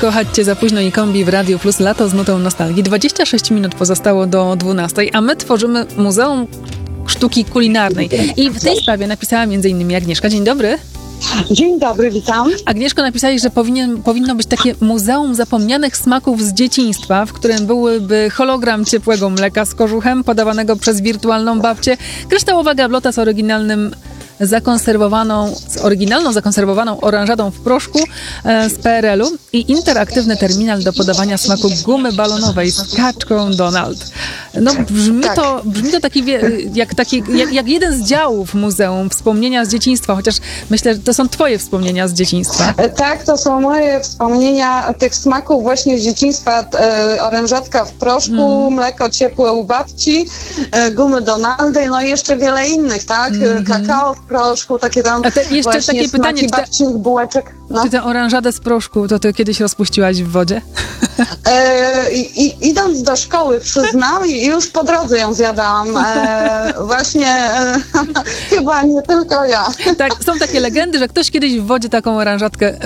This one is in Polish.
kochać cię za późno i kombi w Radiu Plus Lato z nutą nostalgii. 26 minut pozostało do 12, a my tworzymy Muzeum Sztuki Kulinarnej. I w tej sprawie napisała m.in. Agnieszka. Dzień dobry. Dzień dobry, witam. Agnieszko, napisałeś, że powinno być takie muzeum zapomnianych smaków z dzieciństwa, w którym byłyby hologram ciepłego mleka z kożuchem podawanego przez wirtualną babcię, kryształowa gablota z oryginalną zakonserwowaną oranżadą w proszku z PRL-u i interaktywny terminal do podawania smaku gumy balonowej z kaczką Donald. No brzmi to jak jeden z działów muzeum, wspomnienia z dzieciństwa, chociaż myślę, że to są twoje wspomnienia z dzieciństwa. Tak, to są moje wspomnienia tych smaków właśnie z dzieciństwa. Orężatka w proszku, mleko ciepłe u babci, gumy Donaldy, no i jeszcze wiele innych, tak? Kakao w proszku, takie tam jeszcze właśnie takie pytanie, babcinych bułeczek. No. Czy tę oranżadę z proszku to ty kiedyś rozpuściłaś w wodzie? Idąc do szkoły, przyznam, i już po drodze ją zjadałam. Chyba nie tylko ja. Tak, są takie legendy, że ktoś kiedyś w wodzie taką oranżatkę